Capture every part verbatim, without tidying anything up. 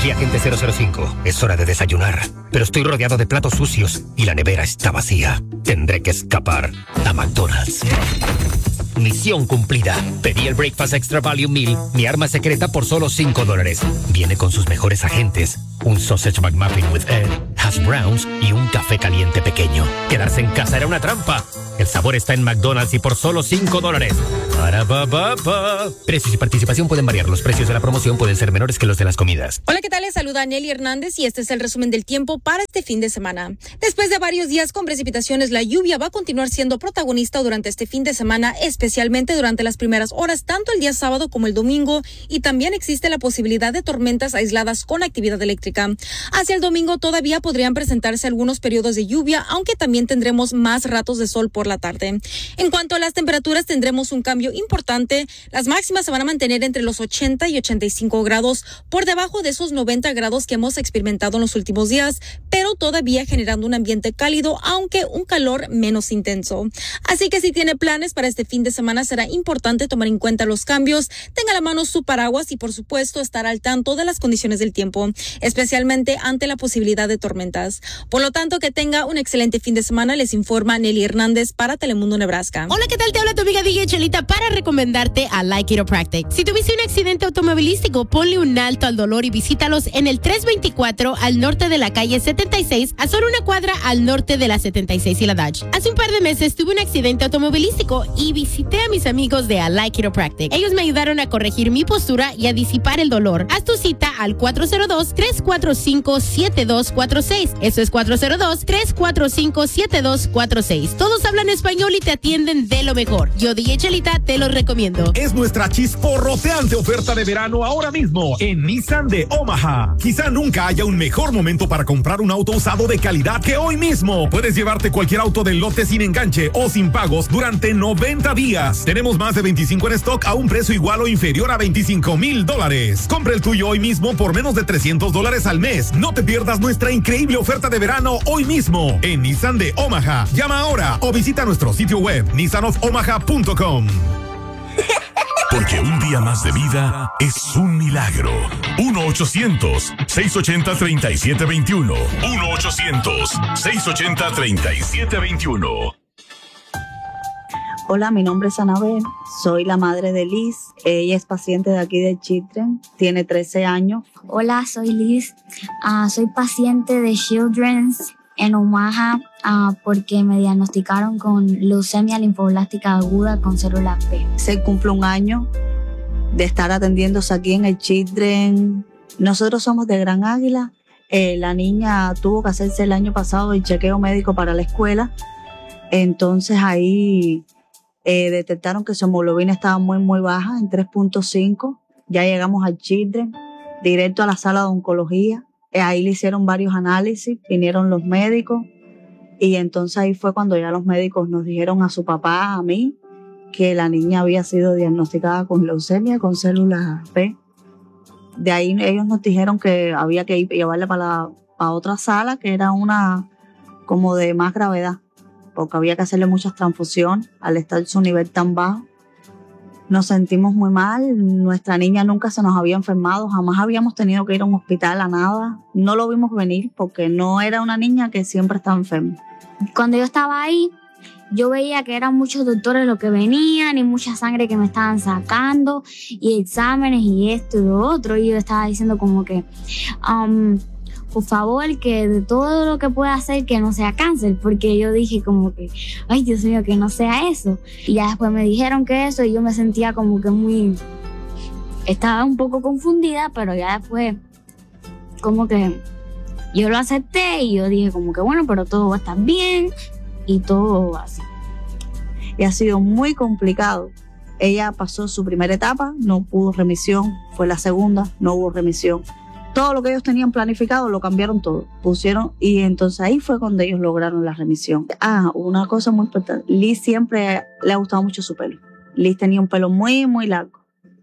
Aquí Agente cero cero cinco. Es hora de desayunar, pero estoy rodeado de platos sucios y la nevera está vacía. Tendré que escapar a McDonald's. Misión cumplida. Pedí el Breakfast Extra Value Meal, mi arma secreta, por solo cinco dólares. Viene con sus mejores agentes, un Sausage McMuffin with egg, hash browns y un café caliente pequeño. Quedarse en casa era una trampa. El sabor está en McDonald's y por solo cinco dólares. Para pa, pa, pa. Precios y participación pueden variar. Los precios de la promoción pueden ser menores que los de las comidas. Hola, ¿qué tal? Les saluda Nelly Hernández y este es el resumen del tiempo para este fin de semana. Después de varios días con precipitaciones, la lluvia va a continuar siendo protagonista durante este fin de semana, especialmente durante las primeras horas, tanto el día sábado como el domingo, y también existe la posibilidad de tormentas aisladas con actividad eléctrica. Hacia el domingo todavía podrían presentarse algunos periodos de lluvia, aunque también tendremos más ratos de sol por la tarde. En cuanto a las temperaturas, tendremos un cambio importante. Las máximas se van a mantener entre los ochenta y ochenta y cinco grados, por debajo de esos noventa grados que hemos experimentado en los últimos días, pero todavía generando un ambiente cálido, aunque un calor menos intenso. Así que si tiene planes para este fin de semana, será importante tomar en cuenta los cambios, tenga a la mano su paraguas y, por supuesto, estar al tanto de las condiciones del tiempo, especialmente ante la posibilidad de tormentas. Por lo tanto, que tenga un excelente fin de semana. Les informa Nelly Hernández para Telemundo, Nebraska. Hola, ¿qué tal? Te habla tu amiga D J Chelita para recomendarte a Like Chiropractic. Si tuviste un accidente automovilístico, ponle un alto al dolor y visítalos en el trescientos veinticuatro al norte de la calle setenta y seis, a solo una cuadra al norte de la setenta y seis y la Dodge. Hace un par de meses tuve un accidente automovilístico y visité a mis amigos de Like Chiropractic. Ellos me ayudaron a corregir mi postura y a disipar el dolor. Haz tu cita al cuatro cero dos, tres cuatro cinco, siete dos cuatro seis. Eso es cuatro cero dos, tres cuatro cinco, siete dos cuatro seis. Todos hablan español y te atienden de lo mejor. Yo, D J Chelita, te los recomiendo. Es nuestra chisporroteante oferta de verano ahora mismo en Nissan de Omaha. Quizá nunca haya un mejor momento para comprar un auto usado de calidad que hoy mismo. Puedes llevarte cualquier auto del lote sin enganche o sin pagos durante noventa días. Tenemos más de veinticinco en stock a un precio igual o inferior a veinticinco mil dólares. Compra el tuyo hoy mismo por menos de trescientos dólares al mes. No te pierdas nuestra increíble oferta de verano hoy mismo en Nissan de Omaha. Llama ahora o visita nuestro sitio web nissan of omaha punto com. Porque un día más de vida es un milagro. uno ochocientos, seiscientos ochenta, treinta y siete veintiuno. uno ochocientos, seiscientos ochenta, treinta y siete veintiuno. Hola, mi nombre es Anabel, soy la madre de Liz. Ella es paciente de aquí de Children, tiene trece años. Hola, soy Liz, uh, soy paciente de Children's en Omaha uh, porque me diagnosticaron con leucemia linfoblástica aguda con célula P. Se cumple un año de estar atendiéndose aquí en el Children. Nosotros somos de Gran Águila. Eh, la niña tuvo que hacerse el año pasado el chequeo médico para la escuela. Entonces ahí eh, detectaron que su hemoglobina estaba muy, muy baja, en tres punto cinco. Ya llegamos al Children, directo a la sala de oncología. Ahí le hicieron varios análisis, vinieron los médicos y entonces ahí fue cuando ya los médicos nos dijeron a su papá, a mí, que la niña había sido diagnosticada con leucemia, con células P. De ahí ellos nos dijeron que había que ir, llevarla para, la, para otra sala, que era una como de más gravedad, porque había que hacerle muchas transfusiones al estar su nivel tan bajo. Nos sentimos muy mal, nuestra niña nunca se nos había enfermado, jamás habíamos tenido que ir a un hospital, a nada. No lo vimos venir porque no era una niña que siempre estaba enferma. Cuando yo estaba ahí, yo veía que eran muchos doctores los que venían y mucha sangre que me estaban sacando y exámenes y esto y lo otro. Y yo estaba diciendo como que, um, por favor, que de todo lo que pueda hacer que no sea cáncer, porque yo dije como que, ay Dios mío, que no sea eso. Y ya después me dijeron que eso y yo me sentía como que muy, estaba un poco confundida, pero ya después como que yo lo acepté y yo dije como que bueno, pero todo va a estar bien y todo así. Y ha sido muy complicado. Ella pasó su primera etapa, no pudo remisión, fue la segunda, no hubo remisión. Todo lo que ellos tenían planificado lo cambiaron todo, pusieron, y entonces ahí fue cuando ellos lograron la remisión. Ah, una cosa muy importante, Liz siempre le ha gustado mucho su pelo. Liz tenía un pelo muy, muy largo.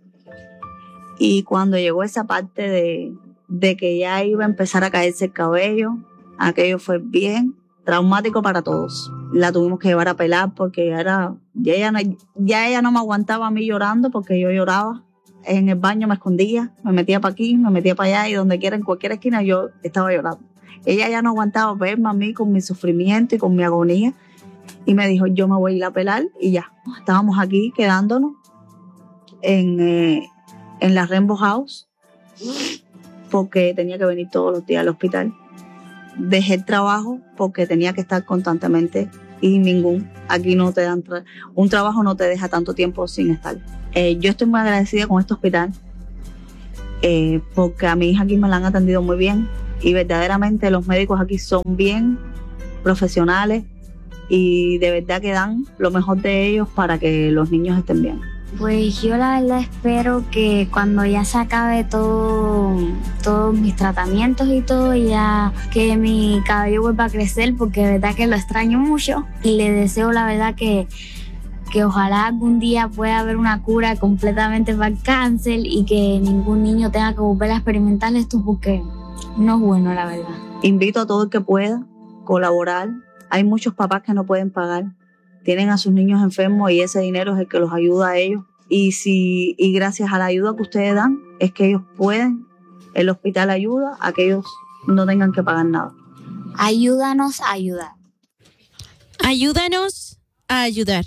Y cuando llegó esa parte de, de que ya iba a empezar a caerse el cabello, aquello fue bien traumático para todos. La tuvimos que llevar a pelar porque ya, era, ya, ella, no, ya ella no me aguantaba a mí llorando porque yo lloraba. en el baño me escondía, me metía para aquí, me metía para allá y donde quiera, en cualquier esquina yo estaba llorando. Ella ya no aguantaba verme a mí con mi sufrimiento y con mi agonía y me dijo, yo me voy a ir a pelar y ya. Estábamos aquí quedándonos en, eh, en la Rainbow House porque tenía que venir todos los días al hospital. Dejé el trabajo porque tenía que estar constantemente y ningún, aquí no te dan, tra- un trabajo no te deja tanto tiempo sin estar. Eh, yo estoy muy agradecida con este hospital eh, porque a mi hija aquí me la han atendido muy bien y verdaderamente los médicos aquí son bien profesionales y de verdad que dan lo mejor de ellos para que los niños estén bien. Pues yo la verdad espero que cuando ya se acabe todo, todos mis tratamientos y todo, ya que mi cabello vuelva a crecer, porque de verdad que lo extraño mucho. Y le deseo la verdad que, que ojalá algún día pueda haber una cura completamente para el cáncer y que ningún niño tenga que volver a experimentar esto porque no es bueno, la verdad. Invito a todo el que pueda colaborar. Hay muchos papás que no pueden pagar. Tienen a sus niños enfermos y ese dinero es el que los ayuda a ellos. Y, si, y gracias a la ayuda que ustedes dan, es que ellos pueden, el hospital ayuda a que ellos no tengan que pagar nada. Ayúdanos a ayudar. Ayúdanos a ayudar.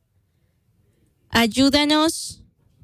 Ayúdanos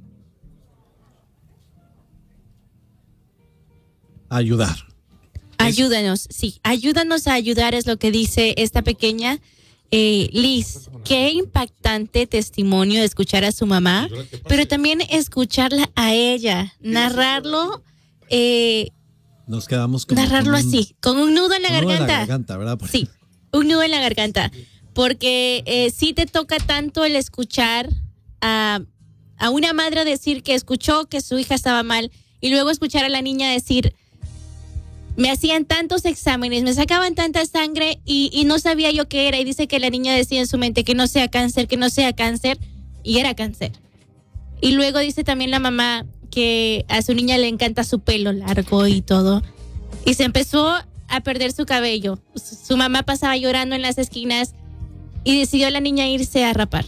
a ayudar. Ayúdanos, sí, ayúdanos a ayudar es lo que dice esta pequeña. Eh, Liz, qué impactante testimonio de escuchar a su mamá, pero también escucharla a ella, narrarlo, eh, nos quedamos como narrarlo con un, así, con un nudo en la un nudo garganta. En la garganta, ¿verdad? Por sí, un nudo en la garganta, porque eh, sí te toca tanto el escuchar a, a una madre decir que escuchó que su hija estaba mal y luego escuchar a la niña decir, me hacían tantos exámenes, me sacaban tanta sangre y, y no sabía yo qué era. Y dice que la niña decía en su mente que no sea cáncer, que no sea cáncer. Y era cáncer. Y luego dice también la mamá que a su niña le encanta su pelo largo y todo. Y se empezó a perder su cabello. Su mamá pasaba llorando en las esquinas y decidió la niña irse a rapar.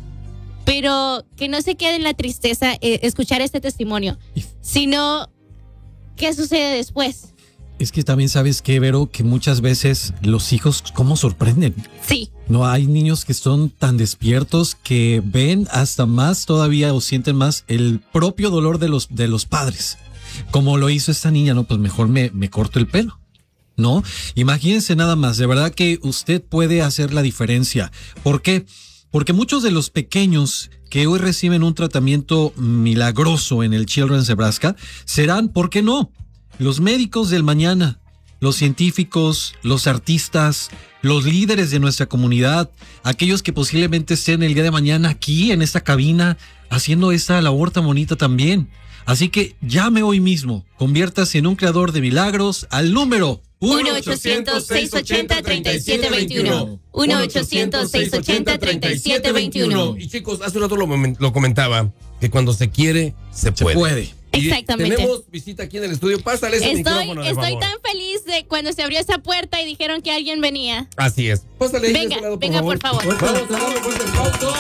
Pero que no se quede en la tristeza eh, escuchar este testimonio, sino qué sucede después. Es que también sabes que, Vero, que muchas veces los hijos, ¿cómo sorprenden? Sí. No, hay niños que son tan despiertos que ven hasta más todavía o sienten más el propio dolor de los, de los padres. Como lo hizo esta niña, no, pues mejor me, me corto el pelo, ¿no? Imagínense nada más, de verdad que usted puede hacer la diferencia. ¿Por qué? Porque muchos de los pequeños que hoy reciben un tratamiento milagroso en el Children's Nebraska serán, ¿por qué no?, los médicos del mañana, los científicos, los artistas, los líderes de nuestra comunidad, aquellos que posiblemente estén el día de mañana aquí en esta cabina haciendo esta labor tan bonita también. Así que llame hoy mismo, conviértase en un creador de milagros al número uno ochocientos, seiscientos ochenta, treinta y siete veintiuno. uno ochocientos, seiscientos ochenta, treinta y siete veintiuno. Y chicos, hace un rato lo, lo comentaba, que cuando se quiere, se puede. Se puede. Exactamente. Tenemos visita aquí en el estudio. Pásale ese estoy, micrófono, de Estoy favor. tan feliz de cuando se abrió esa puerta y dijeron que alguien venía. Así es. Pásale venga, ese lado, por venga, favor. por favor. Vamos a darle un fuerte aplauso.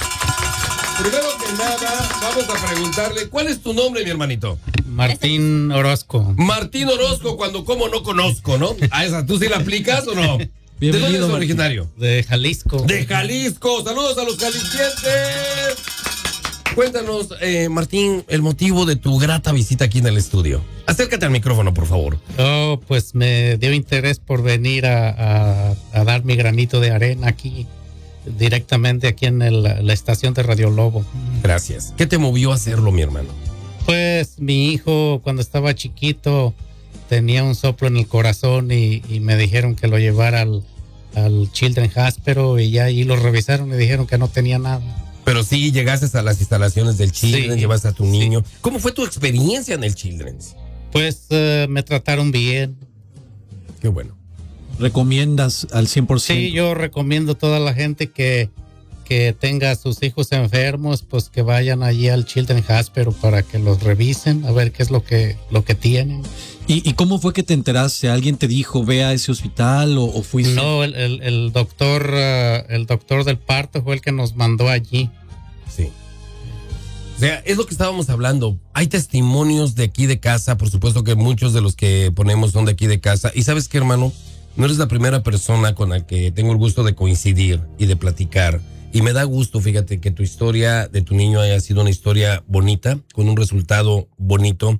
Primero que nada, vamos a preguntarle, ¿cuál es tu nombre, mi hermanito? Martín Orozco. Martín Orozco, cuando como no conozco, ¿no? ¿A esa tú sí la aplicas o no? ¿De dónde es originario? De Jalisco. De Jalisco. Saludos a los jaliscienses. Cuéntanos, eh, Martín, el motivo de tu grata visita aquí en el estudio. Acércate al micrófono, por favor. Oh, pues me dio interés por venir a, a, a dar mi granito de arena aquí, directamente aquí en el, la estación de Radio Lobo. Gracias. ¿Qué te movió a hacerlo, mi hermano? Pues mi hijo, cuando estaba chiquito, tenía un soplo en el corazón y, y me dijeron que lo llevara al, al Children's Hospital y ya ahí lo revisaron y dijeron que no tenía nada. Pero sí llegaste a las instalaciones del Children's, sí, llevaste a tu sí. niño. ¿Cómo fue tu experiencia en el Children's? Pues uh, me trataron bien. Qué bueno. ¿Recomiendas al cien por ciento? Sí, yo recomiendo a toda la gente que, que tenga a sus hijos enfermos, pues que vayan allí al Children's Hospital para que los revisen, a ver qué es lo que, lo que tienen. ¿Y, ¿Y cómo fue que te enteraste? ¿Alguien te dijo, ve a ese hospital o, o fuiste? No, el, el, el doctor uh, el doctor del parto fue el que nos mandó allí. Sí. sea, es lo que estábamos hablando. Hay testimonios de aquí de casa, por supuesto que muchos de los que ponemos son de aquí de casa. Y ¿sabes qué, hermano? No eres la primera persona con la que tengo el gusto de coincidir y de platicar. Y me da gusto, fíjate, que tu historia de tu niño haya sido una historia bonita, con un resultado bonito.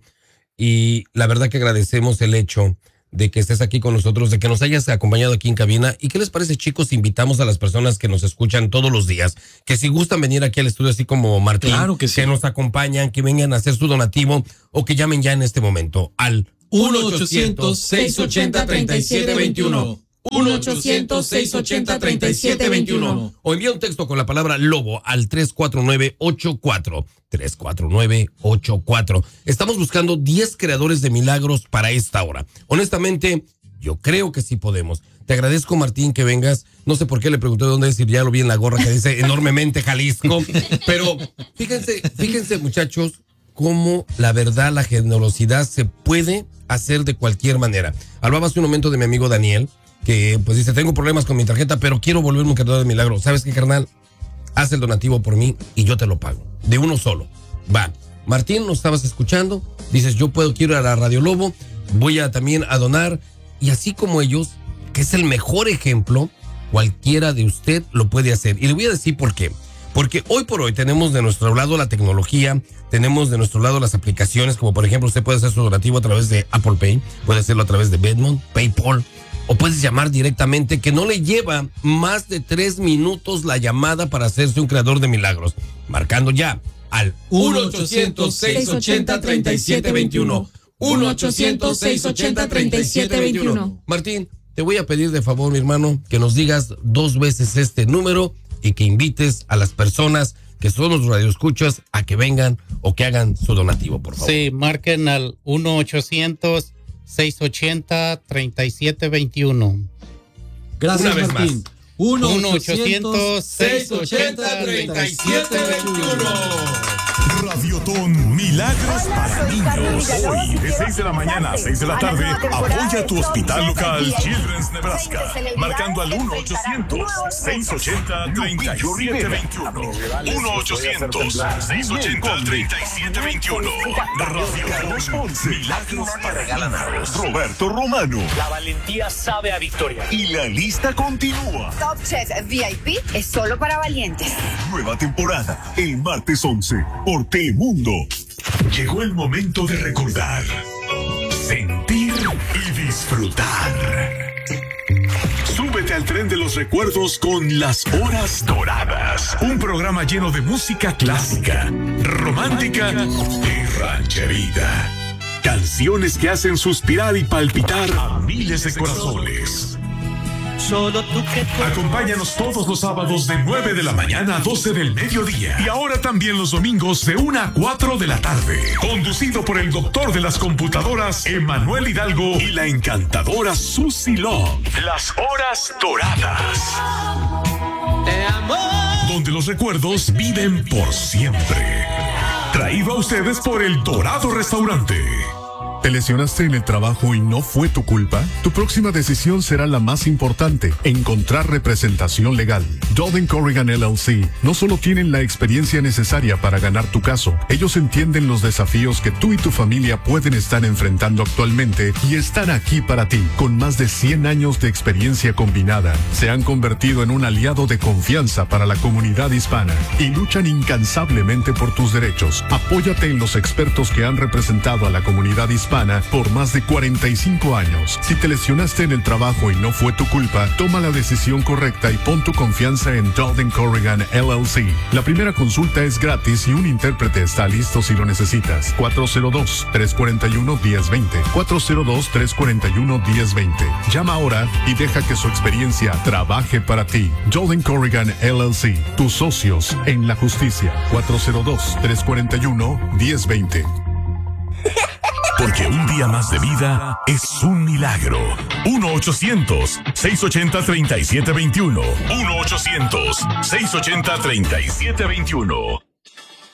Y la verdad que agradecemos el hecho de que estés aquí con nosotros, de que nos hayas acompañado aquí en cabina. ¿Y qué les parece, chicos? Invitamos a las personas que nos escuchan todos los días, que si gustan venir aquí al estudio, así como Martín, claro que sí, que nos acompañan, que vengan a hacer su donativo o que llamen ya en este momento al uno ochocientos, seiscientos ochenta, treinta y siete veintiuno. uno ochocientos, seiscientos ochenta, treinta y siete veintiuno. O envía un texto con la palabra lobo al tres cuatro nueve ocho cuatro. tres cuatro nueve ocho cuatro. Estamos buscando diez creadores de milagros para esta hora. Honestamente, yo creo que sí podemos. Te agradezco, Martín, que vengas. No sé por qué le pregunté dónde decir, ya lo vi en la gorra que dice enormemente Jalisco. Pero fíjense, fíjense, muchachos, cómo la verdad, la generosidad se puede hacer de cualquier manera. Hablaba hace un momento de mi amigo Daniel, que pues dice, tengo problemas con mi tarjeta, pero quiero volverme un creador de milagros. ¿Sabes qué, carnal? Haz el donativo por mí y yo te lo pago. De uno solo. Va. Martín, nos estabas escuchando. Dices, yo puedo, quiero ir a la Radio Lobo. Voy a también a donar. Y así como ellos, que es el mejor ejemplo, cualquiera de usted lo puede hacer. Y le voy a decir por qué. Porque hoy por hoy tenemos de nuestro lado la tecnología, tenemos de nuestro lado las aplicaciones, como por ejemplo, usted puede hacer su donativo a través de Apple Pay, puede hacerlo a través de Venmo, PayPal, o puedes llamar directamente, que no le lleva más de tres minutos la llamada para hacerse un creador de milagros. Marcando ya al uno ochocientos, seiscientos ochenta, treinta y siete veintiuno. uno ochocientos, seiscientos ochenta, treinta y siete veintiuno. Martín, te voy a pedir de favor, mi hermano, que nos digas dos veces este número y que invites a las personas que son los radioescuchas a que vengan o que hagan su donativo, por favor. Sí, marquen al uno ochocientos, seiscientos ochenta, treinta y siete veintiuno. Gracias, Una vez Martín. más. uno ochocientos, seiscientos ochenta, treinta y siete veintiuno. Radiotón Milagros para Niños. Hoy, de seis de la mañana a seis de la tarde, apoya tu hospital local Children's Nebraska. Marcando al uno ochocientos, seiscientos ochenta, treinta y siete veintiuno. uno ochocientos, seiscientos ochenta, treinta y siete veintiuno. Radiotón Milagros para Niños. Roberto Romano. La valentía sabe a victoria. Y la lista continúa. Top Chef V I P es solo para valientes. Nueva temporada, el martes once, por Telemundo. Llegó el momento de recordar, sentir y disfrutar. Súbete al tren de los recuerdos con Las Horas Doradas. Un programa lleno de música clásica, romántica y rancherita. Canciones que hacen suspirar y palpitar a miles de corazones. Solo tú que Acompáñanos todos los sábados de nueve de la mañana a doce del mediodía. Y ahora también los domingos de una a cuatro de la tarde. Conducido por el doctor de las computadoras, Emanuel Hidalgo, y la encantadora Susie Long. Las Horas Doradas. te amo. Donde los recuerdos viven por siempre. Traído a ustedes por El Dorado Restaurante. ¿Te lesionaste en el trabajo y no fue tu culpa? Tu próxima decisión será la más importante: encontrar representación legal. Dowden Corrigan L L C no solo tienen la experiencia necesaria para ganar tu caso, ellos entienden los desafíos que tú y tu familia pueden estar enfrentando actualmente y están aquí para ti. Con más de cien años de experiencia combinada, se han convertido en un aliado de confianza para la comunidad hispana y luchan incansablemente por tus derechos. Apóyate en los expertos que han representado a la comunidad hispana por más de cuarenta y cinco años. Si te lesionaste en el trabajo y no fue tu culpa, toma la decisión correcta y pon tu confianza en Dowden Corrigan L L C. La primera consulta es gratis y un intérprete está listo si lo necesitas. cuatro cero dos, tres cuatro uno, uno cero dos cero. cuatro cero dos, tres cuatro uno, uno cero dos cero. Llama ahora y deja que su experiencia trabaje para ti. Dowden Corrigan L L C. Tus socios en la justicia. cuatro cero dos, tres cuatro uno, uno cero dos cero. Porque un día más de vida es un milagro. uno ochocientos, seiscientos ochenta, treinta y siete veintiuno. uno ochocientos, seiscientos ochenta, treinta y siete veintiuno.